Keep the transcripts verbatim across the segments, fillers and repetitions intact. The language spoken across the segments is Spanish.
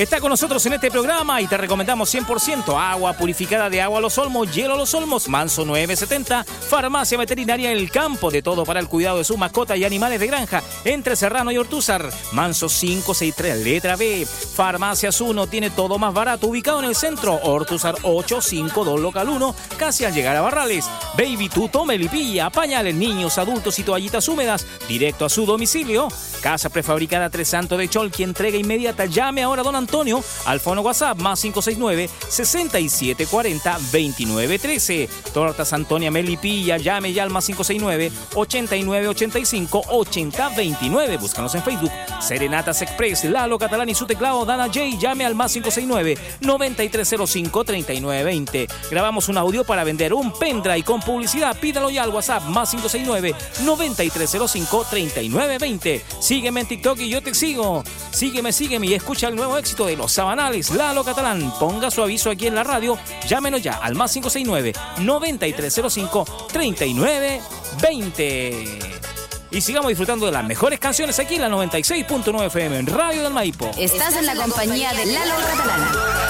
está con nosotros en este programa y te recomendamos cien por ciento agua purificada de Agua Los Olmos, Hielo Los Olmos, Manso nueve setenta, Farmacia Veterinaria El Campo, de todo para el cuidado de sus mascotas y animales de granja, entre Serrano y Ortúzar, Manso quinientos sesenta y tres, letra B. Farmacias uno tiene todo más barato, ubicado en el centro, Ortúzar ochocientos cincuenta y dos, local uno, casi al llegar a Barrales. Baby Tuto, Melipilla, pañales, niños, adultos y toallitas húmedas, directo a su domicilio. Casa prefabricada Tres Santos de Cholqui, entrega inmediata. Llame ahora a don Antonio al fono WhatsApp más cinco seis nueve, sesenta y siete cuarenta, veintinueve trece. Tortas Antonia Melipilla, llame ya al más cinco seis nueve, ochenta y nueve ochenta y cinco, ochenta veintinueve. Búscanos en Facebook. Serenatas Express, Lalo Catalán y su teclado Dana J. Llame al más cinco seis nueve, noventa y tres cero cinco, treinta y nueve veinte. Grabamos un audio para vender un pendrive con publicidad. Pídalo ya al WhatsApp más cinco seis nueve, noventa y tres cero cinco, treinta y nueve veinte. Sígueme en TikTok y yo te sigo. Sígueme, sígueme y escucha el nuevo éxito de Los Sabanales, Lalo Catalán. Ponga su aviso aquí en la radio. Llámenos ya al más cinco seis nueve, noventa y tres cero cinco, treinta y nueve veinte. Y sigamos disfrutando de las mejores canciones aquí en la noventa y seis punto nueve F M en Radio del Maipo. Estás en la compañía de Lalo Catalán.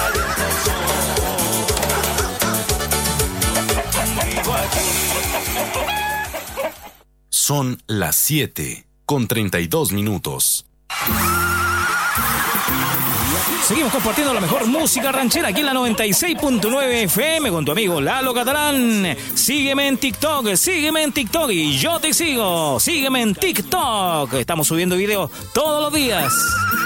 Son las siete con treinta y dos minutos. Seguimos compartiendo la mejor música ranchera aquí en la noventa y seis punto nueve F M con tu amigo Lalo Catalán. Sígueme en TikTok, sígueme en TikTok y yo te sigo. Sígueme en TikTok. Estamos subiendo videos todos los días.